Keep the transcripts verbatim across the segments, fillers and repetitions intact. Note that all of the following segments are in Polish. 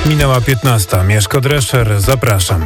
Minęła piętnasta. Mieszko Drescher, zapraszam.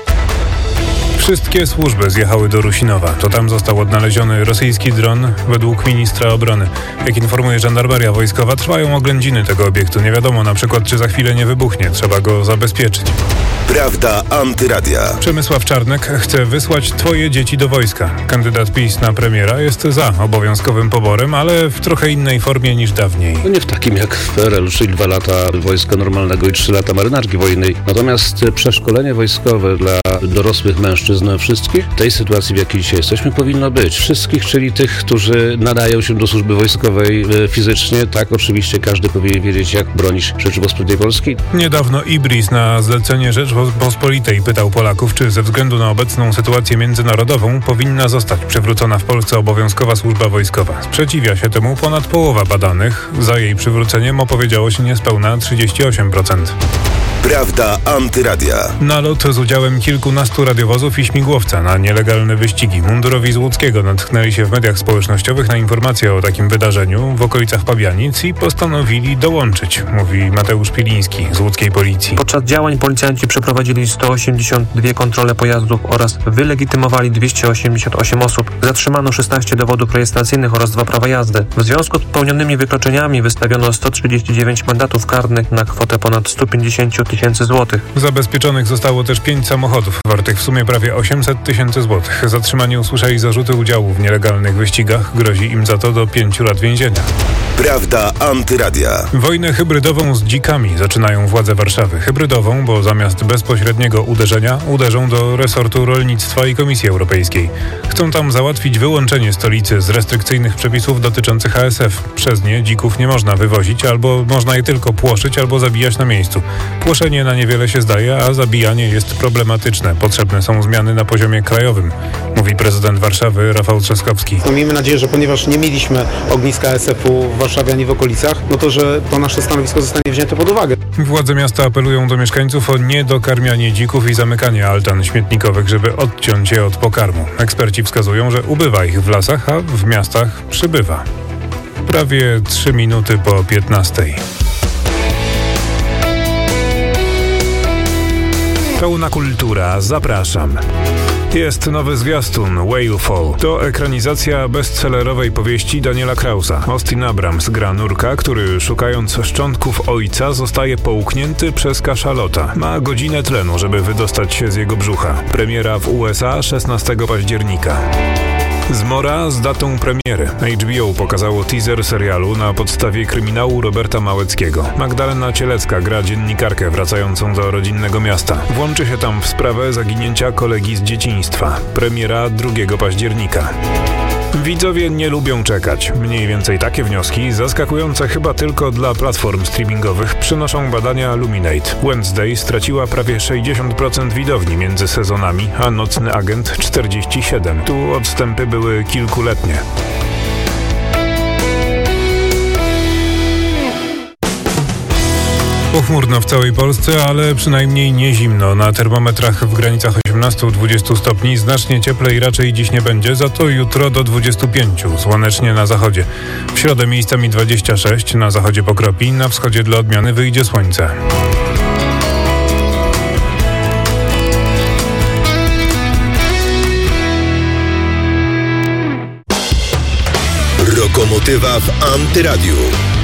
Wszystkie służby zjechały do Rusinowa. To tam został odnaleziony rosyjski dron według ministra obrony. Jak informuje żandarmeria wojskowa, trwają oględziny tego obiektu. Nie wiadomo na przykład, czy za chwilę nie wybuchnie. Trzeba go zabezpieczyć. Prawda Antyradia. Przemysław Czarnek chce wysłać twoje dzieci do wojska. Kandydat PiS na premiera jest za obowiązkowym poborem, ale w trochę innej formie niż dawniej. No nie w takim jak w P R L, czyli dwa lata wojska normalnego i trzy lata marynarki wojennej. Natomiast przeszkolenie wojskowe dla dorosłych mężczyzn wszystkich, w tej sytuacji, w jakiej dzisiaj jesteśmy, powinno być. Wszystkich, czyli tych, którzy nadają się do służby wojskowej fizycznie. Tak, oczywiście każdy powinien wiedzieć, jak bronić Rzeczypospolitej Polskiej. Niedawno Ibris na zlecenie Rzeczypospolitej pytał Polaków, czy ze względu na obecną sytuację międzynarodową powinna zostać przywrócona w Polsce obowiązkowa służba wojskowa. Sprzeciwia się temu ponad połowa badanych. Za jej przywróceniem opowiedziało się niespełna trzydzieści osiem procent. Prawda Antyradia. Nalot z udziałem kilkunastu radiowozów i śmigłowca na nielegalne wyścigi. Mundurowi z Łódzkiego natknęli się w mediach społecznościowych na informacje o takim wydarzeniu w okolicach Pabianic i postanowili dołączyć, mówi Mateusz Piliński z łódzkiej policji. Podczas działań policjanci przeprowadzili sto osiemdziesiąt dwie kontrole pojazdów oraz wylegitymowali dwieście osiemdziesiąt osiem osób. Zatrzymano szesnaście dowodów rejestracyjnych oraz dwa prawa jazdy. W związku z popełnionymi wykroczeniami wystawiono sto trzydzieści dziewięć mandatów karnych na kwotę ponad sto pięćdziesiąt tysięcy złotych. Zabezpieczonych zostało też pięć samochodów, wartych w sumie prawie osiemset tysięcy złotych. Zatrzymani usłyszeli zarzuty udziału w nielegalnych wyścigach. Grozi im za to do pięciu lat więzienia. Prawda Antyradia. Wojnę hybrydową z dzikami zaczynają władze Warszawy. Hybrydową, bo zamiast bezpośredniego uderzenia uderzą do resortu rolnictwa i Komisji Europejskiej. Chcą tam załatwić wyłączenie stolicy z restrykcyjnych przepisów dotyczących A S F. Przez nie dzików nie można wywozić, albo można je tylko płoszyć, albo zabijać na miejscu. Płoszenie na niewiele się zdaje, a zabijanie jest problematyczne. Potrzebne są zmiany na poziomie krajowym, mówi prezydent Warszawy Rafał Trzaskowski. No, miejmy nadzieję, że ponieważ nie mieliśmy ogniska A S F-u w Warszawie ani w okolicach, no to, że to nasze stanowisko zostanie wzięte pod uwagę. Władze miasta apelują do mieszkańców o niedokarmianie dzików i zamykanie altan śmietnikowych, żeby odciąć je od pokarmu. Eksperci wskazują, że ubywa ich w lasach, a w miastach przybywa. Prawie trzy minuty po piętnastej. Pełna kultura, zapraszam. Jest nowy zwiastun Whalefall. To ekranizacja bestsellerowej powieści Daniela Krausa. Austin Abrams gra nurka, który szukając szczątków ojca zostaje połknięty przez kaszalota. Ma godzinę tlenu, żeby wydostać się z jego brzucha. Premiera w U S A szesnastego października. Zmora z datą premiery. H B O pokazało teaser serialu na podstawie kryminału Roberta Małeckiego. Magdalena Cielecka gra dziennikarkę wracającą do rodzinnego miasta. Włączy się tam w sprawę zaginięcia kolegi z dzieciństwa. Premiera drugiego października. Widzowie nie lubią czekać. Mniej więcej takie wnioski, zaskakujące chyba tylko dla platform streamingowych, przynoszą badania Luminate. Wednesday straciła prawie sześćdziesiąt procent widowni między sezonami, a Nocny Agent czterdzieści siedem procent. Tu odstępy były kilkuletnie. Pochmurno w całej Polsce, ale przynajmniej nie zimno. Na termometrach w granicach osiemnaście do dwudziestu stopni. Znacznie cieplej raczej dziś nie będzie, za to jutro do dwudziestu pięciu. Słonecznie na zachodzie. W środę miejscami dwadzieścia sześć, na zachodzie pokropi, na wschodzie dla odmiany wyjdzie słońce. Lokomotywa w Antyradiu.